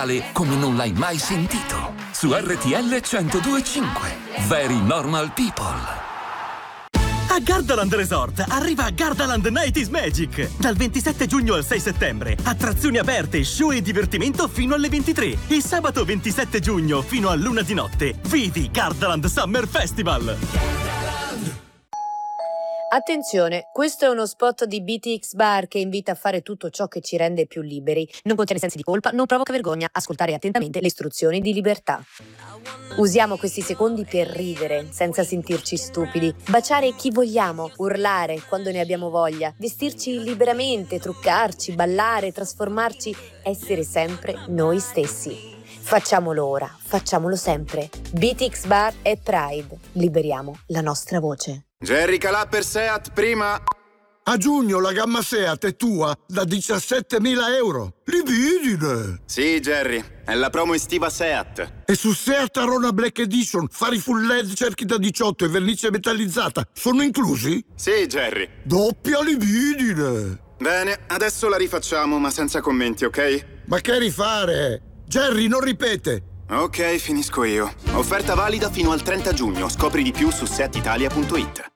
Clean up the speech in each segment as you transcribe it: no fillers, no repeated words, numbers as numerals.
musicale come non l'hai mai sentito. Su RTL 102.5. Very Normal People. A Gardaland Resort arriva Gardaland Night is Magic. Dal 27 giugno al 6 settembre. Attrazioni aperte, show e divertimento fino alle 23. E sabato 27 giugno fino all'1 di notte. Vivi Gardaland Summer Festival. Attenzione, questo è uno spot di BTX Bar che invita a fare tutto ciò che ci rende più liberi. Non contiene sensi di colpa, non provoca vergogna. Ascoltare attentamente le istruzioni di libertà. Usiamo questi secondi per ridere, senza sentirci stupidi, baciare chi vogliamo, urlare quando ne abbiamo voglia, vestirci liberamente, truccarci, ballare, trasformarci, essere sempre noi stessi. Facciamolo ora, facciamolo sempre. BTX Bar e Pride. Liberiamo la nostra voce. Jerry Calà per Seat prima. A giugno la gamma Seat è tua da 17.000 euro. Libidine! Sì, Jerry, è la promo estiva Seat. E su Seat Arona Black Edition, fari full LED, cerchi da 18 e vernice metallizzata sono inclusi? Sì, Jerry. Doppia libidine! Bene, adesso la rifacciamo, ma senza commenti, ok? Ma che rifare? Jerry, non ripete! Ok, finisco io. Offerta valida fino al 30 giugno. Scopri di più su setitalia.it.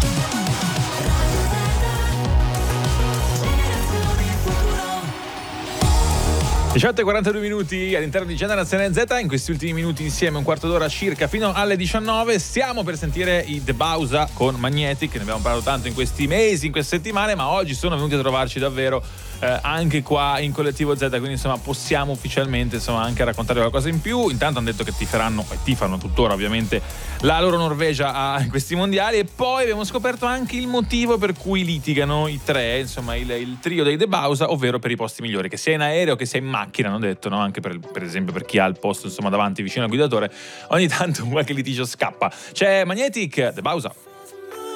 18:42 minuti all'interno di Generazione Z. In questi ultimi minuti insieme, un quarto d'ora circa fino alle 19, stiamo per sentire i The Bausa con Magnetic. Ne abbiamo parlato tanto in questi mesi, in queste settimane, ma oggi sono venuti a trovarci davvero anche qua in Collettivo Z, quindi insomma possiamo ufficialmente insomma anche raccontare qualcosa in più. Intanto hanno detto che tiferanno e tifano tuttora ovviamente la loro Norvegia in questi mondiali, e poi abbiamo scoperto anche il motivo per cui litigano i tre, insomma il trio dei The Bausa, ovvero per i posti migliori, che sia in aereo che sia in macchina, hanno detto, no? Anche per esempio per chi ha il posto insomma davanti vicino al guidatore, ogni tanto qualche litigio scappa. C'è Magnetic, The Bausa.